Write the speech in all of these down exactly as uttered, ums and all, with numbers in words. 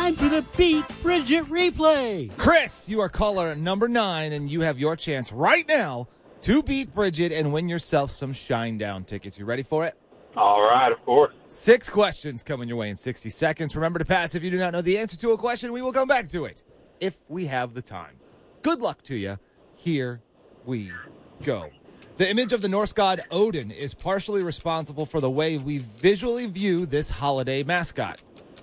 time for the Beat Bridget replay. Chris, you are caller number nine, and you have your chance right now to beat Bridget and win yourself some Shinedown tickets. You ready for it? All right, of course. Six questions coming your way in sixty seconds. Remember to pass if you do not know the answer to a question. We will come back to it if we have the time. Good luck to you. Here we go. The image of the Norse god Odin is partially responsible for the way we visually view this holiday mascot.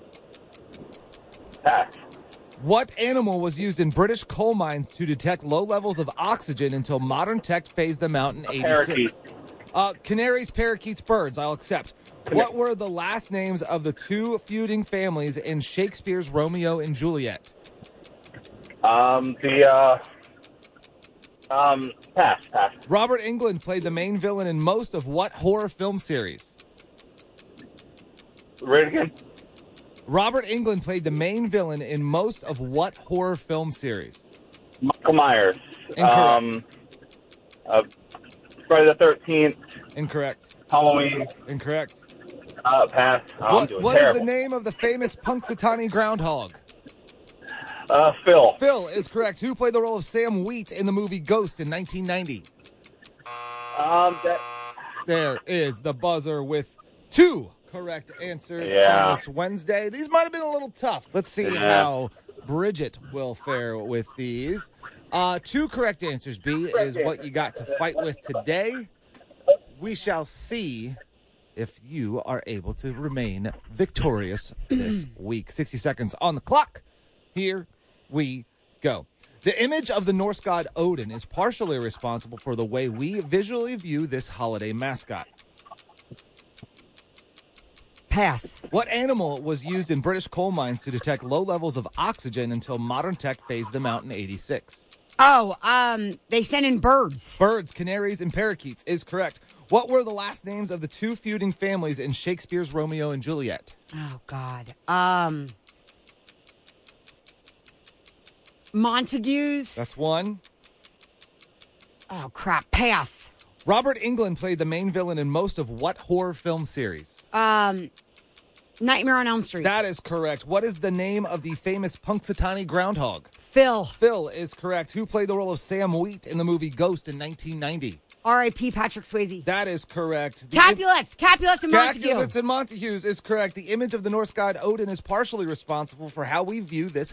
Pass. What animal was used in British coal mines to detect low levels of oxygen until modern tech phased them out in eighty-six? Parakeet. Uh, canaries, parakeets, birds, I'll accept. What were the last names of the two feuding families in Shakespeare's Romeo and Juliet? Um, the, uh, um, pass, pass. Robert Englund played the main villain in most of what horror film series? Read it again? Robert Englund played the main villain in most of what horror film series? Michael Myers. Incorrect. Um, uh, Friday the thirteenth. Incorrect. Halloween. Incorrect. Uh, pass. Oh, I'm What, doing what is terrible. the name of the famous Punxsutawney groundhog? Uh, Phil. Phil is correct. Who played the role of Sam Wheat in the movie Ghost in nineteen ninety? Um, that, There is the buzzer with two correct answers Yeah. on this Wednesday. These might have been a little tough. Let's see Yeah. how Bridget will fare with these. Uh, two correct answers, B, is what you got to fight with today. We shall see if you are able to remain victorious this week. sixty seconds on the clock. Here we go. The image of the Norse god Odin is partially responsible for the way we visually view this holiday mascot. Pass. What animal was used in British coal mines to detect low levels of oxygen until modern tech phased them out in eighty-six? Oh, um, they sent in birds. Birds, canaries, and parakeets is correct. What were the last names of the two feuding families in Shakespeare's Romeo and Juliet? Oh, God. Um, Montagues. That's one. Oh, crap. Pass. Robert Englund played the main villain in most of what horror film series? Um, Nightmare on Elm Street. That is correct. What is the name of the famous Punxsutawney groundhog? Phil. Phil is correct. Who played the role of Sam Wheat in the movie Ghost in nineteen ninety? R I P Patrick Swayze. That is correct. The Capulets. Capulets and Montague. Capulets and Montagues is correct. The image of the Norse god Odin is partially responsible for how we view this